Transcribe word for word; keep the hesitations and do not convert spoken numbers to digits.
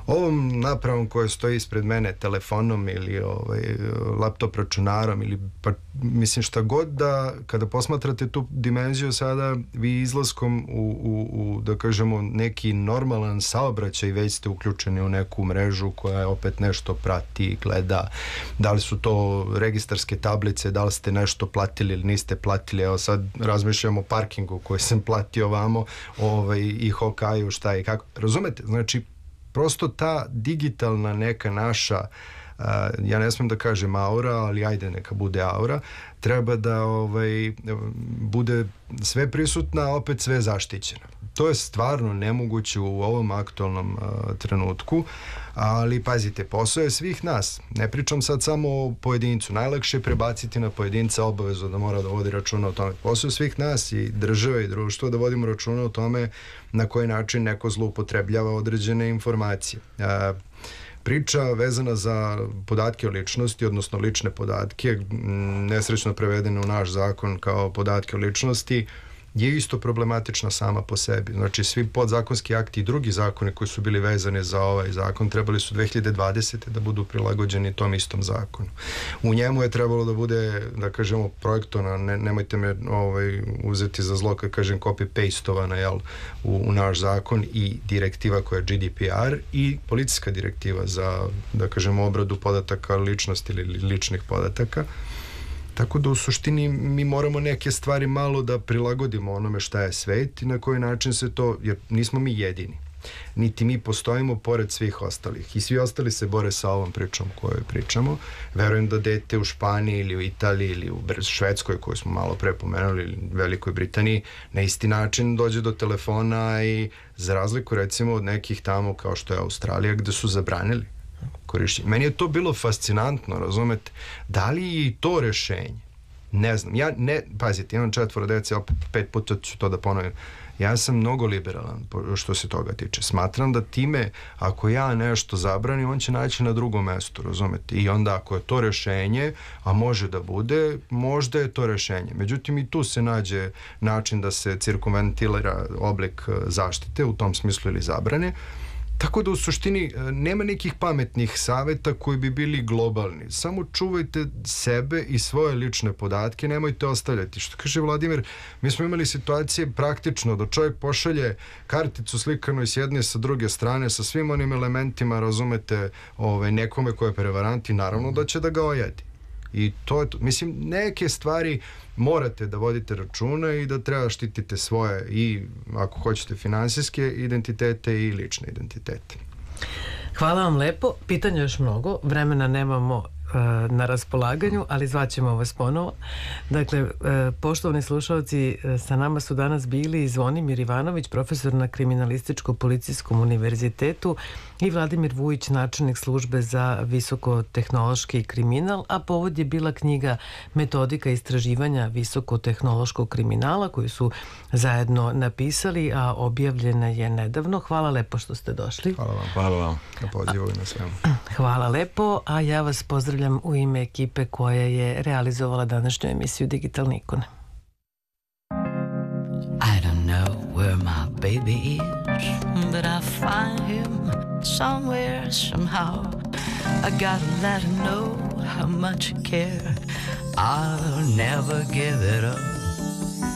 Ovom napravom koja stoji ispred mene, telefonom ili ovaj, laptop računarom ili pa mislim šta god da kada posmatrate tu dimenziju sada vi izlaskom u, u, u da kažemo neki normalan saobraćaj već ste uključeni u neku mrežu koja opet nešto prati, gleda, da li su to registarske tablice, da li ste nešto platili ili niste platili. Evo sad razmišljam o parkingu koji sam platio vamo ovaj, i Hokaju šta i kako, razumete, znači prosto ta digitalna neka naša, uh, ja ne smijem da kažem aura, ali ajde neka bude aura, treba da ovaj, bude sve prisutna, a opet sve zaštićena. To je stvarno nemoguće u ovom aktualnom uh, trenutku, ali pazite, posao je svih nas. Ne pričam sad samo o pojedincu. Najlakše je prebaciti na pojedinca obavezu da mora da vodi računa o tome. Posao je svih nas i države i društvo da vodimo računa o tome na koji način neko zloupotrebljava određene informacije. Uh, Priča vezana za podatke o ličnosti, odnosno lične podatke, nesrećno prevedene u naš zakon kao podatke o ličnosti, je isto problematična sama po sebi. Znači, svi podzakonski akti i drugi zakoni koji su bili vezani za ovaj zakon trebali su dve hiljade dvadesete da budu prilagođeni tom istom zakonu. U njemu je trebalo da bude, da kažemo, projektovana, ne, nemojte me ovaj, uzeti za zlo kad kažem copy-pastovana, jel, u, u naš zakon i direktiva koja je G D P R i policijska direktiva za, da kažemo, obradu podataka ličnosti ili ličnih podataka. Tako da u suštini mi moramo neke stvari malo da prilagodimo onome šta je svet i na koji način se to, jer nismo mi jedini. Niti mi postojimo pored svih ostalih. I svi ostali se bore sa ovom pričom koju pričamo. Verujem da dete u Španiji ili u Italiji ili u Švedskoj, koju smo malo pre pomenuli, ili Velikoj Britaniji, na isti način dođe do telefona i za razliku recimo od nekih tamo kao što je Australija gde su zabranili korišćenje. Meni je to bilo fascinantno, razumete? Da li je i to rešenje? Ne znam. Ja ne, pazite, imam četvoro dece, opet pet puta ću to da ponovim. Ja sam mnogo liberalan što se toga tiče. Smatram da time, ako ja nešto zabranim, on će naći na drugom mestu, razumete? I onda ako je to rešenje, a može da bude, možda je to rešenje. Međutim, i tu se nađe način da se cirkumventilira oblik zaštite, u tom smislu ili zabrane. Tako da u suštini nema nekih pametnih saveta koji bi bili globalni. Samo čuvajte sebe i svoje lične podatke, nemojte ostavljati. Što kaže Vladimir, mi smo imali situacije praktično da čovjek pošalje karticu slikanu i s jedne sa druge strane sa svim onim elementima, razumete, ovaj, nekome ko je prevarant i naravno da će da ga ojadi. I to je to. Mislim, neke stvari morate da vodite računa i da treba štitite svoje i, ako hoćete, finansijske identitete i lične identitete. Hvala vam lepo. Pitanja još mnogo. Vremena nemamo na raspolaganju, ali zvaćemo vas ponovo. Dakle, poštovani slušalci, sa nama su danas bili Zvonimir Ivanović, profesor na Kriminalističko-policijskom univerzitetu, i Vladimir Vujić, načelnik službe za visokotehnološki kriminal, a povod je bila knjiga Metodika istraživanja visokotehnološkog kriminala koju su zajedno napisali, a objavljena je nedavno. Hvala lepo što ste došli. Hvala vam. Hvala vam na pozivu i na svemu. Hvala lepo, a ja vas pozdravljam u ime ekipe koja je realizovala današnju emisiju Digitalne ikone. I don't know where my baby is, but I find him somewhere, somehow. I gotta let him know how much I care. I'll never give it up.